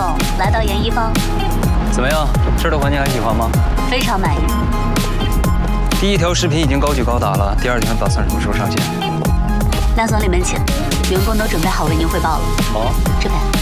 总来到研一方， 怎么样？这儿的环境还喜欢吗？ 非常满意。 第一条视频已经高举高打了，第二条打算什么时候上线？ 梁总，里面请，员工都准备好为您汇报了。 好， 这边。